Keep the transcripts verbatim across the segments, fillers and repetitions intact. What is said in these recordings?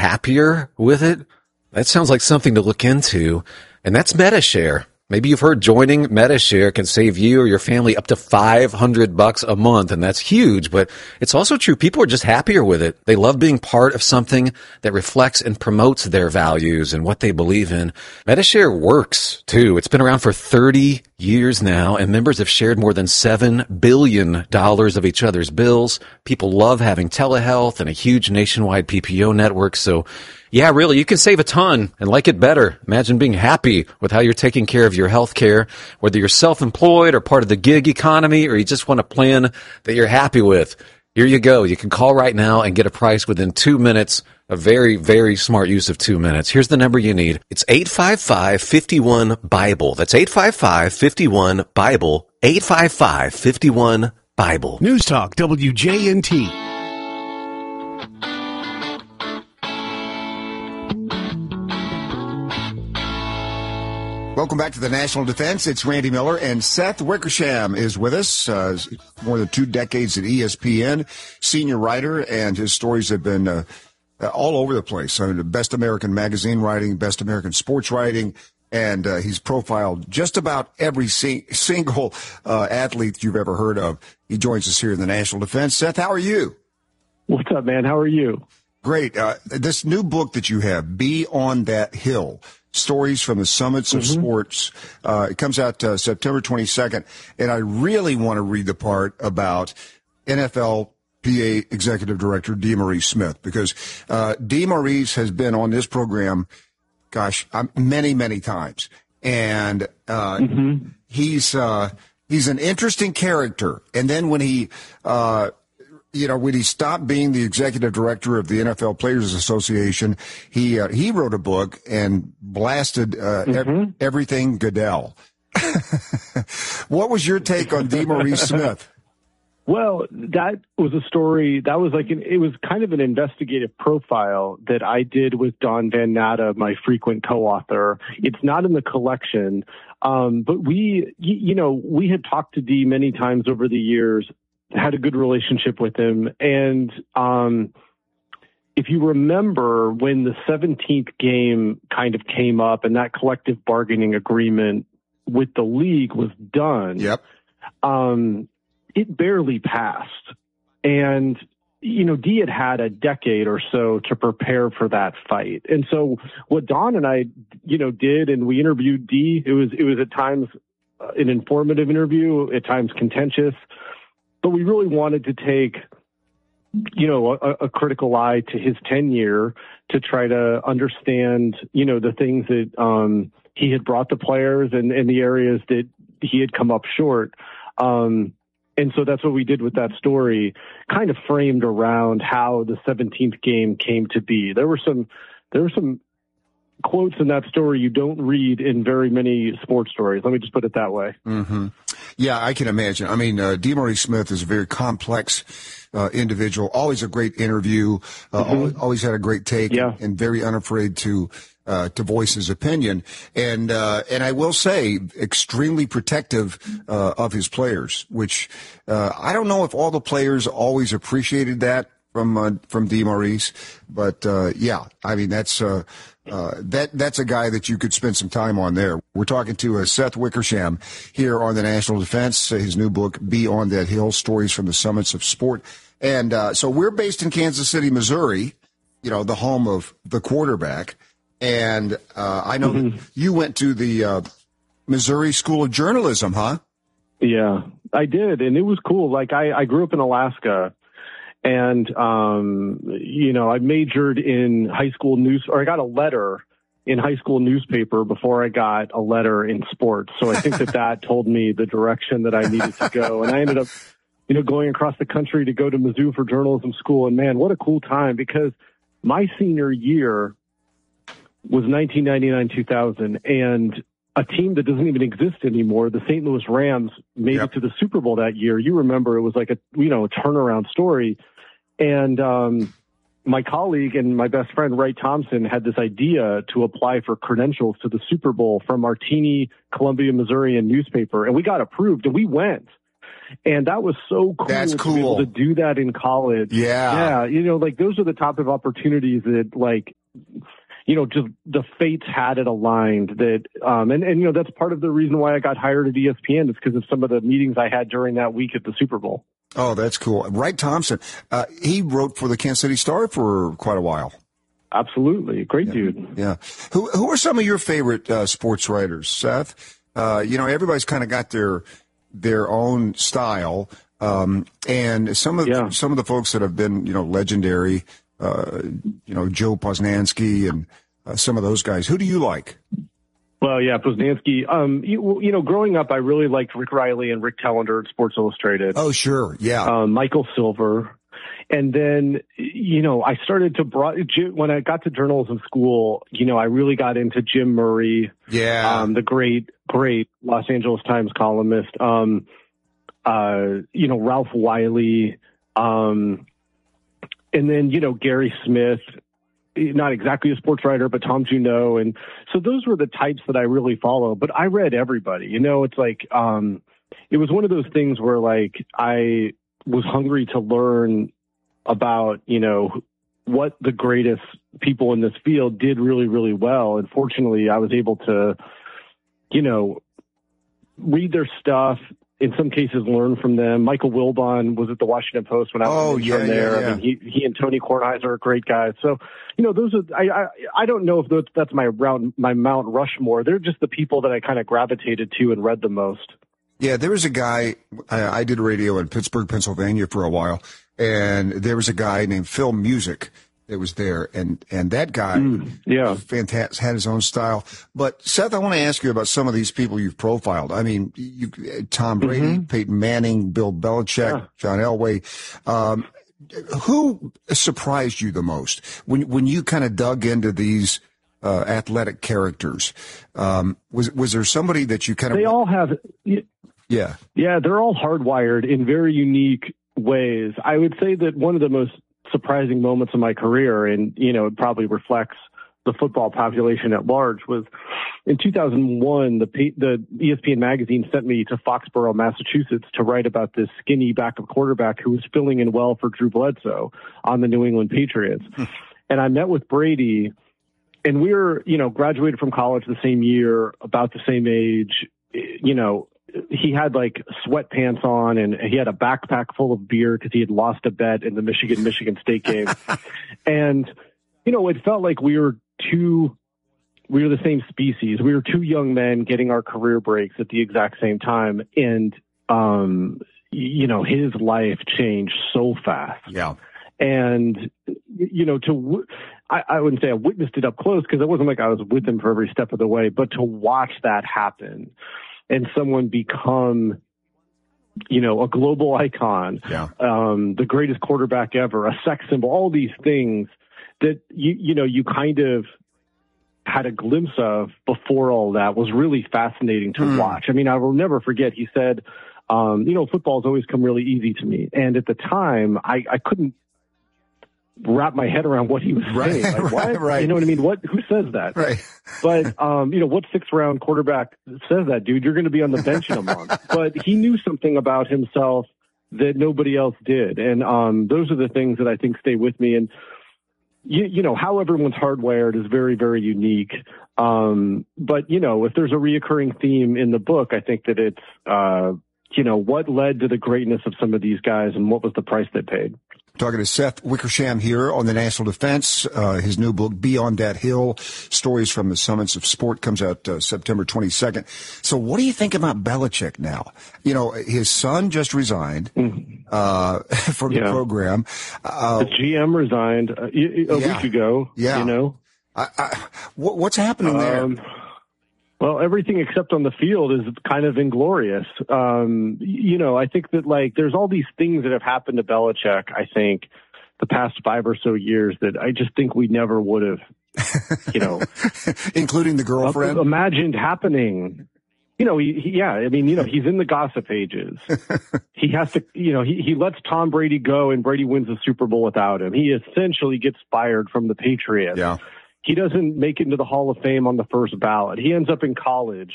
happier with it? That sounds like something to look into. And that's MetaShare. Maybe you've heard joining MetaShare can save you or your family up to five hundred bucks a month, and that's huge, but it's also true. People are just happier with it. They love being part of something that reflects and promotes their values and what they believe in. MetaShare works, too. It's been around for thirty years now, and members have shared more than seven billion dollars of each other's bills. People love having telehealth and a huge nationwide P P O network, so yeah, really, you can save a ton and like it better. Imagine being happy with how you're taking care of your health care, whether you're self-employed or part of the gig economy, or you just want a plan that you're happy with. Here you go. You can call right now and get a price within two minutes. A very, very smart use of two minutes. Here's the number you need. It's eight five five, five one, BIBLE. That's eight five five, five one, BIBLE. eight five five, five one, BIBLE. News Talk W J N T. Welcome back to the National Defense. It's Randy Miller, and Seth Wickersham is with us. Uh, more than two decades at E S P N, senior writer, and his stories have been uh, all over the place. I mean, the Best American Magazine writing, Best American Sports writing, and uh, he's profiled just about every sing- single uh, athlete you've ever heard of. He joins us here in the National Defense. Seth, how are you? What's up, man? How are you? Great. Uh, this new book that you have, Be on That Hill, Stories from the Summits of mm-hmm. Sports. Uh, it comes out uh, September twenty-second, and I really want to read the part about N F L P A Executive Director DeMaurice Smith, because uh, DeMaurice has been on this program, gosh, um, many, many times, and uh, mm-hmm. he's uh, he's an interesting character. And then when he uh, You know, when he stopped being the executive director of the N F L Players Association, he uh, he wrote a book and blasted uh, mm-hmm. ev- everything Goodell. What was your take on DeMaurice Smith? Well, that was a story that was like an, it was kind of an investigative profile that I did with Don Van Natta, my frequent co-author. It's not in the collection, um, but we, you know, we had talked to D many times over the years. Had a good relationship with him. And um, if you remember when the seventeenth game kind of came up and that collective bargaining agreement with the league was done, yep. um, it barely passed. And, you know, D had had a decade or so to prepare for that fight. And so what Don and I, you know, did, and we interviewed D, it was, it was at times an informative interview, at times contentious. But we really wanted to take, you know, a, a critical eye to his tenure to try to understand, you know, the things that um, he had brought the players and, and the areas that he had come up short. Um, and so that's what we did with that story, kind of framed around how the seventeenth game came to be. There were some, there were some quotes in that story you don't read in very many sports stories. Let me just put it that way. Mm-hmm. Yeah, I can imagine. I mean, uh, DeMaurice Smith is a very complex uh, individual, always a great interview, uh, mm-hmm. always, always had a great take, yeah. and, and very unafraid to uh, to voice his opinion. And uh, and I will say, extremely protective uh, of his players, which uh, I don't know if all the players always appreciated that from uh, from DeMaurice, but uh, yeah, I mean that's. Uh, Uh, that that's a guy that you could spend some time on there. We're talking to uh, Seth Wickersham here on the National Defense, uh, his new book, Be on That Hill, Stories from the Summits of Sport. And uh, so we're based in Kansas City, Missouri, you know, the home of the quarterback. And uh, I know mm-hmm. you went to the uh, Missouri School of Journalism, huh? Yeah, I did. And it was cool. Like, I, I grew up in Alaska. And, um, you know, I majored in high school news, or I got a letter in high school newspaper before I got a letter in sports. So I think that that told me the direction that I needed to go. And I ended up, you know, going across the country to go to Mizzou for journalism school. And man, what a cool time, because my senior year was nineteen ninety-nine two thousand, and a team that doesn't even exist anymore, the Saint Louis Rams, made yep. it to the Super Bowl that year. You remember it was like a, you know, a turnaround story. And um, my colleague and my best friend, Ray Thompson, had this idea to apply for credentials to the Super Bowl from Martini, Columbia, Missouri, and newspaper. And we got approved, and we went. And that was so cool, That's to cool. be able to do that in college. Yeah. Yeah. You know, like those are the type of opportunities that like, you know, just the fates had it aligned that, um, and, and, you know, that's part of the reason why I got hired at E S P N is because of some of the meetings I had during that week at the Super Bowl. Oh, that's cool. Wright Thompson, uh, he wrote for the Kansas City Star for quite a while. Absolutely. Great yeah. dude. Yeah. Who, who are some of your favorite, uh, sports writers, Seth? Uh, you know, everybody's kind of got their, their own style. Um, and some of, yeah. some of the folks that have been, you know, legendary, uh, you know, Joe Posnanski and uh, some of those guys. Who do you like? Well, yeah, Posnanski. Um, you, you know, growing up, I really liked Rick Riley and Rick Tellender at Sports Illustrated. Oh, sure. Yeah. Um, Michael Silver. And then, you know, I started to broad, when I got to journalism school, you know, I really got into Jim Murray. Yeah. Um, the great, great Los Angeles Times columnist. Um, uh, you know, Ralph Wiley. Um, and then, you know, Gary Smith, not exactly a sports writer, but Tom Junot. And so those were the types that I really follow, but I read everybody, you know, it's like, um, it was one of those things where like I was hungry to learn about, you know, what the greatest people in this field did really, really well. And fortunately, I was able to, you know, read their stuff, in some cases learn from them. Michael Wilbon was at the Washington Post when I was oh, an yeah, intern there. Yeah, yeah. I mean, he, he and Tony Kornheiser are great guys. So, you know, those are, I, I, I don't know if those, that's my round, my Mount Rushmore. They're just the people that I kind of gravitated to and read the most. Yeah, there was a guy, I, I did radio in Pittsburgh, Pennsylvania for a while, and there was a guy named Phil Music that was there, and, and that guy mm, yeah. fantastic, had his own style. But Seth, I want to ask you about some of these people you've profiled. I mean, you, Tom Brady, mm-hmm. Peyton Manning, Bill Belichick, yeah. John Elway. Um, who surprised you the most when, when you kind of dug into these uh, athletic characters? Um, was, was there somebody that you kind of... They all have... Yeah. Yeah, they're all hardwired in very unique ways. I would say that one of the most surprising moments of my career, and, you know, it probably reflects the football population at large, was in two thousand one, the, the E S P N magazine sent me to Foxborough, Massachusetts to write about this skinny backup quarterback who was filling in well for Drew Bledsoe on the New England Patriots. And I met with Brady, and we were, you know, graduated from college the same year, about the same age, you know. He had like sweatpants on and he had a backpack full of beer because he had lost a bet in the Michigan, Michigan State game. And, you know, it felt like we were two, we were the same species. We were two young men getting our career breaks at the exact same time. And, um, you know, his life changed so fast. Yeah. And, you know, to, I, I wouldn't say I witnessed it up close because it wasn't like I was with him for every step of the way, but to watch that happen and someone become, you know, a global icon, yeah. um, the greatest quarterback ever, a sex symbol, all these things that, you, you know, you kind of had a glimpse of before all that was really fascinating to mm. watch. I mean, I will never forget, he said, um, you know, football's always come really easy to me. And at the time, I, I couldn't wrap my head around what he was saying. Right, like, what? Right, right. You know what I mean? What? Who says that? Right. But, um, you know, what sixth round quarterback says that, dude? You're going to be on the bench in a month. But he knew something about himself that nobody else did. And um, those are the things that I think stay with me. And, you, you know, how everyone's hardwired is very, very unique. Um, but, you know, if there's a reoccurring theme in the book, I think that it's, uh, you know, what led to the greatness of some of these guys and what was the price they paid. Talking to Seth Wickersham here on the National Defense. Uh, his new book, Beyond That Hill, Stories from the Summits of Sport, comes out uh, September twenty-second. So what do you think about Belichick now? You know, his son just resigned mm-hmm. uh, from yeah. the program. Uh, the G M resigned a, a yeah. week ago, yeah. you know. I, I, what, what's happening there? Um, Well, everything except on the field is kind of inglorious. Um, you know, I think that like there's all these things that have happened to Belichick, I think, the past five or so years that I just think we never would have, you know. Including the girlfriend? Imagined happening. You know, he, he, yeah, I mean, you know, he's in the gossip pages. He has to, you know, he, he lets Tom Brady go and Brady wins the Super Bowl without him. He essentially gets fired from the Patriots. Yeah. He doesn't make it into the Hall of Fame on the first ballot. He ends up in college.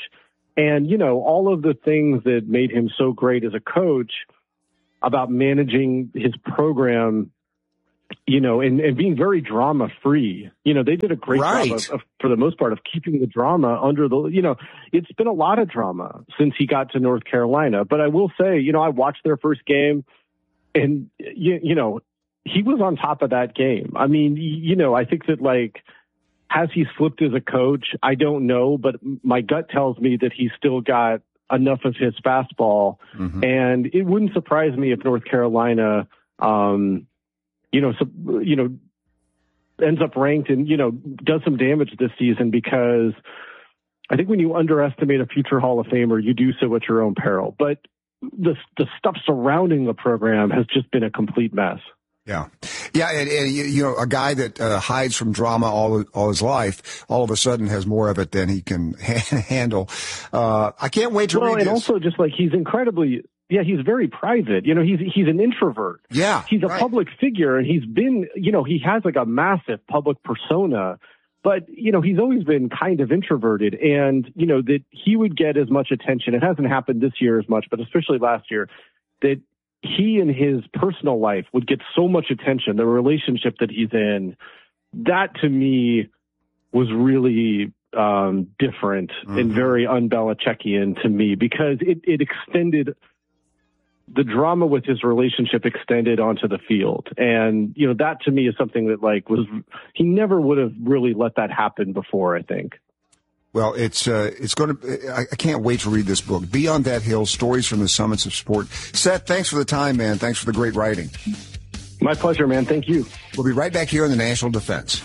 And, you know, all of the things that made him so great as a coach about managing his program, you know, and, and being very drama free. You know, they did a great right. job of, of, for the most part, of keeping the drama under the, you know, it's been a lot of drama since he got to North Carolina. But I will say, you know, I watched their first game and, you, you know, he was on top of that game. I mean, you know, I think that, like, has he slipped as a coach? I don't know, but my gut tells me that he's still got enough of his fastball. Mm-hmm. And it wouldn't surprise me if North Carolina, um, you know, so, you know, ends up ranked and, you know, does some damage this season, because I think when you underestimate a future Hall of Famer, you do so at your own peril. But the the stuff surrounding the program has just been a complete mess. Yeah. Yeah. And, and you know, a guy that uh, hides from drama all all his life, all of a sudden has more of it than he can ha- handle. Uh, I can't wait to well, read and this. also just like he's incredibly, yeah, he's very private. You know, he's, he's an introvert. Yeah. He's a right. public figure, and he's been, you know, he has like a massive public persona, but, you know, he's always been kind of introverted, and, you know, that he would get as much attention. It hasn't happened this year as much, but especially last year, that he and his personal life would get so much attention, the relationship that he's in. That to me was really um, different mm-hmm. and very un-Belichickian to me, because it, it extended, the drama with his relationship extended onto the field. And, you know, that to me is something that, like, was, he never would have really let that happen before, I think. Well, it's uh, it's going to. I, I can't wait to read this book, Beyond That Hill: Stories from the Summits of Sport. Seth, thanks for the time, man. Thanks for the great writing. My pleasure, man. Thank you. We'll be right back here in the National Defense.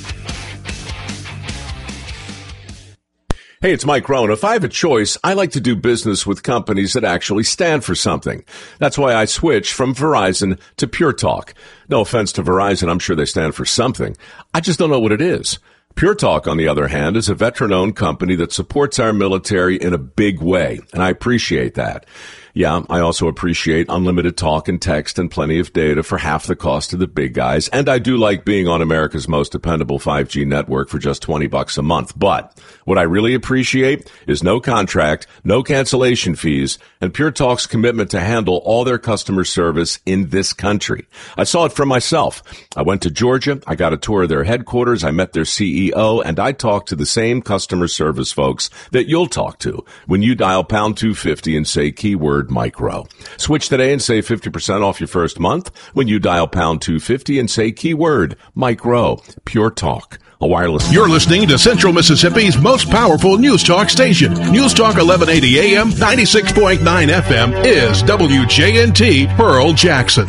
Hey, it's Mike Rohn. If I have a choice, I like to do business with companies that actually stand for something. That's why I switched from Verizon to Pure Talk. No offense to Verizon, I'm sure they stand for something. I just don't know what it is. Pure Talk, on the other hand, is a veteran-owned company that supports our military in a big way, and I appreciate that. Yeah, I also appreciate unlimited talk and text and plenty of data for half the cost of the big guys, and I do like being on America's most dependable five G network for just twenty bucks a month. But what I really appreciate is no contract, no cancellation fees, and Pure Talk's commitment to handle all their customer service in this country. I saw it for myself. I went to Georgia, I got a tour of their headquarters, I met their C E O, and I talked to the same customer service folks that you'll talk to when you dial pound two fifty and say keyword Micro. Switch today and save fifty percent off your first month when you dial pound two fifty and say keyword Micro. Pure Talk. A wireless. You're listening to Central Mississippi's most powerful news talk station. News Talk eleven eighty A M, ninety-six point nine F M is W J N T Pearl Jackson.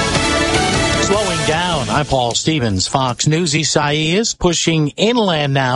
Slowing down. I'm Paul Stevens. Fox News. Isaias pushing inland now.